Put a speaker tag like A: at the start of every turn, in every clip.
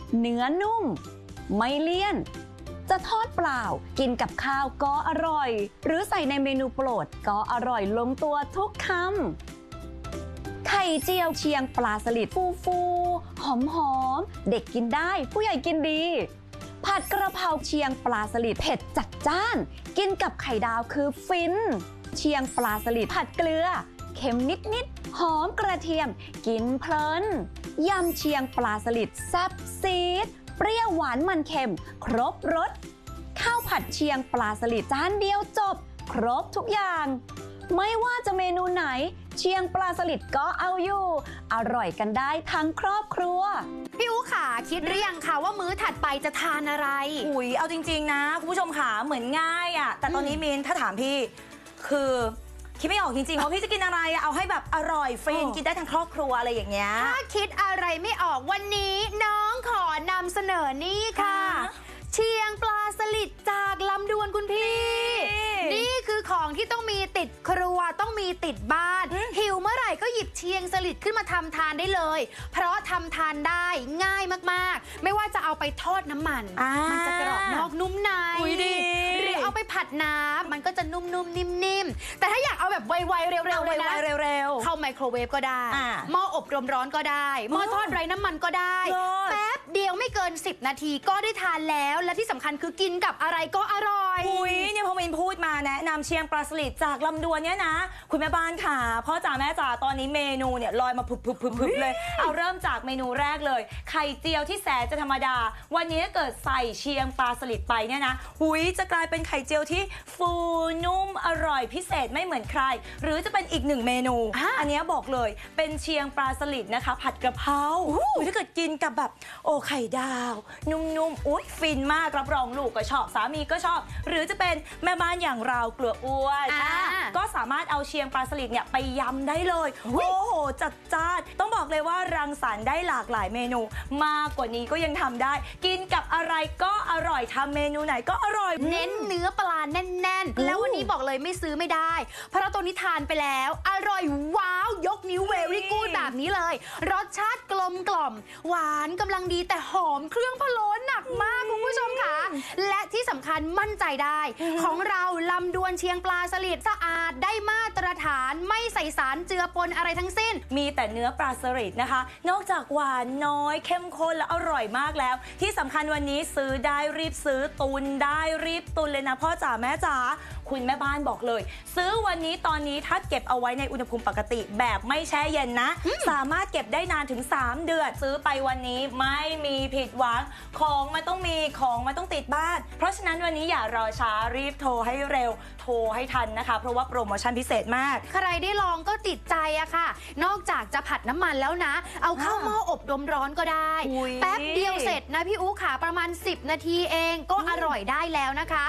A: เนื้อนุ่มไม่เลี่ยนจะทอดเปล่ากินกับข้าวก็อร่อยหรือใส่ในเมนูโปรดก็อร่อยลงตัวทุกคำไข่เจียวเชียงปลาสลิดฟูหอมเด็กกินได้ผู้ใหญ่กินดีผัดกระเพราเชียงปลาสลิดเผ็ดจัดจ้านกินกับไข่ดาวคือฟินเชียงปลาสลิดผัดเกลือเค็มนิดหอมกระเทียมกินเพลินยำเชียงปลาสลิดแซ่บซีดเปรี้ยวหวานมันเค็มครบรสข้าวผัดเชียงปลาสลิดจานเดียวจบครบทุกอย่างไม่ว่าจะเมนูไหนเชียงปลาสลิดก็เอาอยู่อร่อยกันได้ทั้งครอบครัว
B: พี่อู๋ขาคิดหรือยังคะว่ามื้อถัดไปจะทานอะไร
C: อุ๊ยเอาจริงๆนะคุณผู้ชมขาเหมือนง่ายอ่ะแต่ตอนนี้มินถ้าถามพี่คือคิดไม่ออกจริงๆว่าพี่จะกินอะไรเอาให้แบบอร่อยฟินกินได้ทั้งครอบครัวอะไรอย่างเงี้ย
B: ถ้าคิดอะไรไม่ออกวันนี้น้องขอนำเสนอนี่ค่ะเชียงปลาสลิดจากลำดวนคุณพี่นี่คือของที่ต้องมีติดครัวต้องมีติดบ้านหิวเมื่อไหร่ก็หยิบเชียงสลิดขึ้นมาทำทานได้เลยเพราะทำทานได้ง่ายมากๆไม่ว่าจะเอาไปทอดน้ำมันมันจะกรอบนอกนุ่มในหรือเอาไปผัดน้ำมันก็จะนุ่มๆนิ่มๆแต่ถ้าอยากเอาแบบไวๆเร็วๆเลยนะเข้าไมโครเวฟก็ได้หม้ออบลมร้อนก็ได้หม้อทอดไร้น้ำมันก็ได้แป๊บเดียวไม่เกิน10 นาทีก็ได้ทานแล้วและที่สำคัญคือกินกับอะไรก็อร่อย
C: เนี่ยพอมินพูดมาแนะนำเชียงปลาสลิดจากลำดวนเนี่ยนะคุณแม่บ้านค่ะพ่อจ๋าแม่จ๋าตอนนี้เมนูเนี่ยลอยมาพึบเลยเอาเริ่มจากเมนูแรกเลยไข่เจียวที่แสนจะธรรมดาวันนี้เกิดใส่เชียงปลาสลิดไปเนี่ยนะจะกลายเป็นไข่เจียวที่ฟูนุ่มอร่อยพิเศษไม่เหมือนใครหรือจะเป็นอีกหนึ่งเมนูอันนี้บอกเลยเป็นเชียงปลาสลิดนะคะผัดกระเพราถ้าเกิดกินกับแบบไข่ดาวนุ่มฟินมากรับรองลูกก็ชอบสามีก็ชอบหรือจะเป็นแม่บ้านอย่างเรากลัวอ้วนก็สามารถเอาเชียงปลาสลิดเนี่ยไปยำได้เลยจัดจ้านต้องบอกเลยว่ารังสรรค์ได้หลากหลายเมนูมากกว่านี้ก็ยังทำได้กินกับอะไรก็อร่อยทำเมนูไหนก็อร่อย
B: เน้นเนื้อปลาแน่นๆแล้ววันนี้บอกเลยไม่ซื้อไม่ได้เพราะตัวนี้ทานไปแล้วอร่อยว้าวยกนิ้วเวรี่กูดแบบนี้เลยรสชาติกลมกล่อมหวานกำลังดีแต่หอมเครื่องพะโล้หนักมากคุณผู้ชมค่ะและที่สำคัญมั่นใจได้ของเราลำดวนเชียงปลาสลิดสะอาดได้มาตรฐานไม่ใส่สารเจือปนอะไรทั้งสิ้น
C: มีแต่เนื้อปลาสลิดนะคะนอกจากหวานน้อยเข้มข้นและอร่อยมากแล้วที่สำคัญวันนี้ซื้อได้รีบซื้อตุนได้รีบตุนเลยนะพ่อจ๋าแม่จ๋าคุณแม่บ้านบอกเลยซื้อวันนี้ตอนนี้ถ้าเก็บเอาไว้ในอุณหภูมิปกติแบบไม่แช่เย็นนะสามารถเก็บได้นานถึง3 เดือนซื้อไปวันนี้ไม่มีผิดหวังของมันต้องมีของมันต้องติดบ้านเพราะฉะนั้นวันนี้อย่ารอช้ารีบโทรให้เร็วโทรให้ทันนะคะเพราะว่าโปรโมชั่นพิเศษมาก
B: ใครได้ลองก็ติดใจอะค่ะนอกจากจะผัดน้ำมันแล้วนะเอาเข้าหม้ออบลมร้อนก็ได้แป๊บเดียวเสร็จนะพี่อู๋ขาประมาณ10 นาทีเองก็อร่อยได้แล้วนะคะ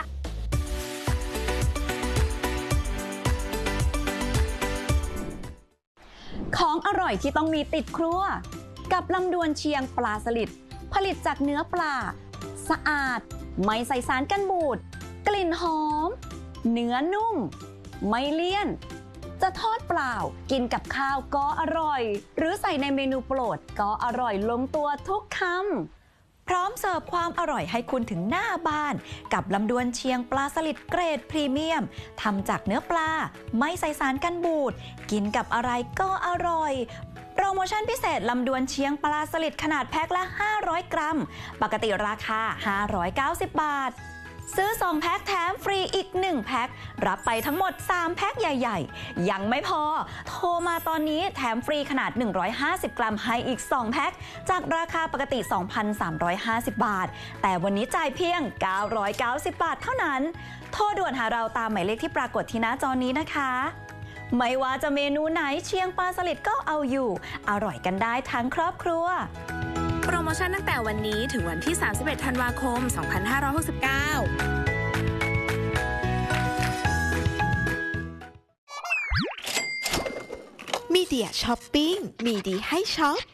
A: ของอร่อยที่ต้องมีติดครัวกับลำดวนเชียงปลาสลิดผลิตจากเนื้อปลาสะอาดไม่ใส่สารกันบูดกลิ่นหอมเนื้อนุ่มไม่เลี่ยนจะทอดเปล่ากินกับข้าวก็อร่อยหรือใส่ในเมนูโปรดก็อร่อยลงตัวทุกคำพร้อมเสิร์ฟความอร่อยให้คุณถึงหน้าบ้านกับลำดวนเชียงปลาสลิดเกรดพรีเมียมทำจากเนื้อปลาไม่ใส่สารกันบูดกินกับอะไรก็อร่อยโปรโมชั่นพิเศษลำดวนเชียงปลาสลิดขนาดแพ็คละ500 กรัมปกติราคา590 บาทซื้อ2 แพ็คแถมฟรีอีก1 แพ็ครับไปทั้งหมด3 แพ็คใหญ่ๆยังไม่พอโทรมาตอนนี้แถมฟรีขนาด150 กรัมให้อีก2 แพ็คจากราคาปกติ 2,350 บาทแต่วันนี้จ่ายเพียง990 บาทเท่านั้นโทรด่วนหาเราตามหมายเลขที่ปรากฏที่หน้าจอนี้นะคะไม่ว่าจะเมนูไหนเชียงปลาสลิดก็เอาอยู่อร่อยกันได้ทั้งครอบครัว
D: โปรโมชั่นตั้งแต่วันนี้ถึงวันที่31 ธันวาคม 2569
E: มีเดียช้อปปิ้งมีดีให้ช็อป